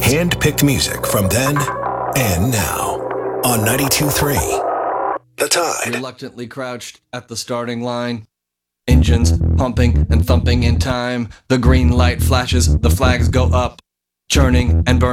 Hand-picked music from then and now on 92.3 The Tide. Reluctantly crouched at the starting line. Engines pumping and thumping in time. The green light flashes, the flags go up, churning and burning.